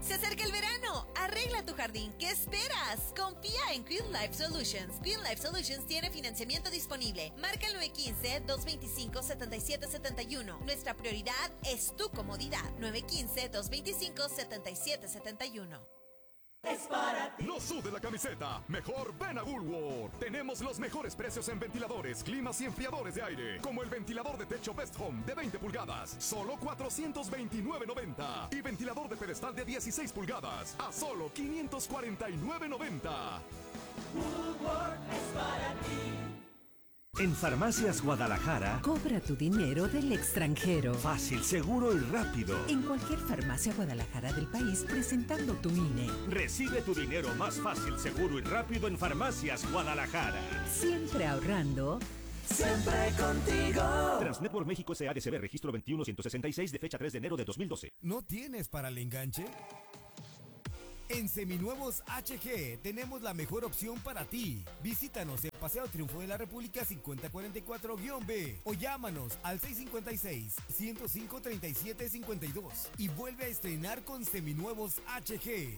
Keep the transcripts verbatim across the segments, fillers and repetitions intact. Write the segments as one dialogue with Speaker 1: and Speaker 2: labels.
Speaker 1: Se acerca el verano. Arregla tu jardín. ¿Qué esperas? Confía en Green Life Solutions. Green Life Solutions tiene financiamiento disponible. Marca el nueve uno cinco, dos dos cinco, siete siete siete uno. Nuestra prioridad es tu comodidad. nueve uno cinco, dos dos cinco, siete siete siete uno.
Speaker 2: Es para ti.
Speaker 3: No sude la camiseta. Mejor ven a Woolworth. Tenemos los mejores precios en ventiladores, climas y enfriadores de aire. Como el ventilador de techo Best Home de veinte pulgadas, solo cuatrocientos veintinueve noventa. Y ventilador de pedestal de dieciséis pulgadas, a solo quinientos cuarenta y nueve noventa.
Speaker 2: Woolworth es para ti.
Speaker 4: En Farmacias Guadalajara,
Speaker 5: cobra tu dinero del extranjero.
Speaker 4: Fácil, seguro y rápido.
Speaker 5: En cualquier farmacia Guadalajara del país, presentando tu I N E.
Speaker 4: Recibe tu dinero más fácil, seguro y rápido en Farmacias Guadalajara.
Speaker 5: Siempre ahorrando.
Speaker 2: Siempre contigo.
Speaker 4: Transnetwork México S A D C B, registro veintiuno ciento sesenta y seis de fecha tres de enero de dos mil doce.
Speaker 6: ¿No tienes para el enganche? En Seminuevos H G tenemos la mejor opción para ti. Visítanos en Paseo Triunfo de la República cincuenta cuarenta y cuatro B o llámanos al seis cinco seis, ciento cinco, treinta y siete cincuenta y dos y vuelve a estrenar con Seminuevos H G.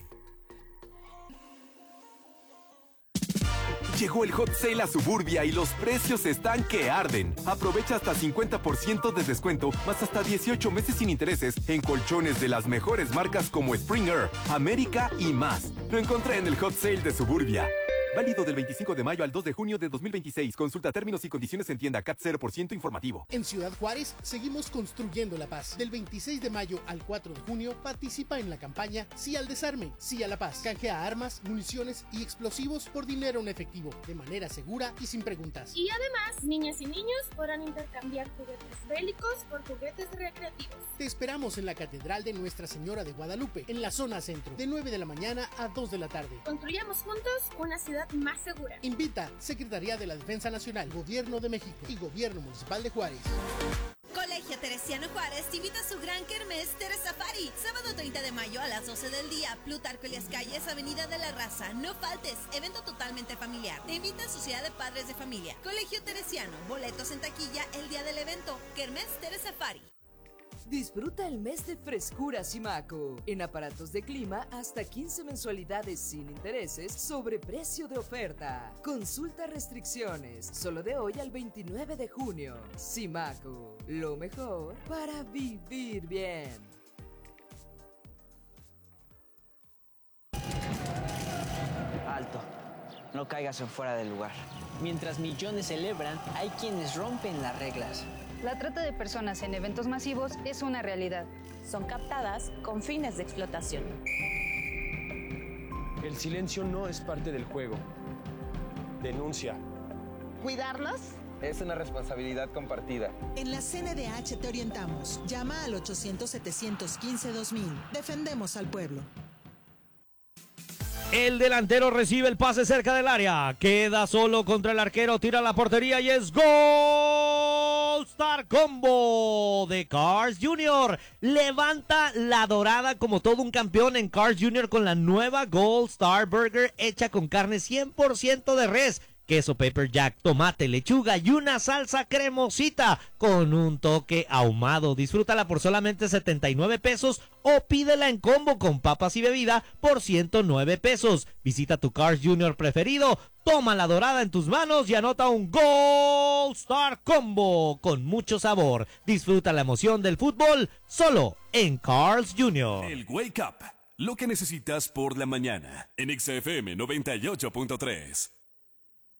Speaker 7: Llegó el Hot Sale a Suburbia y los precios están que arden. Aprovecha hasta cincuenta por ciento de descuento, más hasta dieciocho meses sin intereses en colchones de las mejores marcas como Springer, América y más. Lo encontré en el Hot Sale de Suburbia. Válido del veinticinco de mayo al dos de junio de dos mil veintiséis. Consulta términos y condiciones en tienda. C A T cero por ciento informativo.
Speaker 8: En Ciudad Juárez seguimos construyendo la paz. Del veintiséis de mayo al cuatro de junio participa en la campaña Sí al Desarme, Sí a la Paz. Canjea armas, municiones y explosivos por dinero en efectivo, de manera segura y sin preguntas.
Speaker 9: Y además, niñas y niños podrán intercambiar juguetes bélicos por juguetes recreativos.
Speaker 8: Te esperamos en la Catedral de Nuestra Señora de Guadalupe, en la zona centro, de nueve de la mañana a dos de la tarde.
Speaker 9: Construyamos juntos una ciudad más segura.
Speaker 8: Invita Secretaría de la Defensa Nacional, Gobierno de México y Gobierno Municipal de Juárez.
Speaker 1: Colegio Teresiano Juárez te invita a su gran kermés Teresafari. Sábado treinta de mayo a las doce del día. Plutarco Elías Calles, Avenida de la Raza. No faltes. Evento totalmente familiar. Te invita a Sociedad de Padres de Familia. Colegio Teresiano. Boletos en taquilla el día del evento. Kermés Teresafari.
Speaker 10: Disfruta el mes de frescura Simaco. En aparatos de clima, hasta quince mensualidades sin intereses sobre precio de oferta. Consulta restricciones. Solo de hoy al veintinueve de junio. Simaco. Lo mejor para vivir bien.
Speaker 11: Alto. No caigas en fuera del lugar. Mientras millones celebran, hay quienes rompen las reglas.
Speaker 12: La trata de personas en eventos masivos es una realidad.
Speaker 13: Son captadas con fines de explotación.
Speaker 14: El silencio no es parte del juego. Denuncia.
Speaker 15: ¿Cuidarlos?
Speaker 16: Es una responsabilidad compartida.
Speaker 15: En la C N D H te orientamos. Llama al ochocientos, setecientos quince, dos mil. Defendemos al pueblo.
Speaker 17: El delantero recibe el pase cerca del área. Queda solo contra el arquero. Tira a la portería y es gol. Star Combo de Cars junior Levanta la dorada como todo un campeón en Cars junior con la nueva Gold Star Burger hecha con carne cien por ciento de res, queso pepper jack, tomate, lechuga y una salsa cremosita con un toque ahumado. Disfrútala por solamente setenta y nueve pesos o pídela en combo con papas y bebida por ciento nueve pesos. Visita tu Cars junior preferido, toma la dorada en tus manos y anota un Gold Star Combo con mucho sabor. Disfruta la emoción del fútbol solo en Cars junior
Speaker 18: El Wake Up, lo que necesitas por la mañana en X F M noventa y ocho punto tres.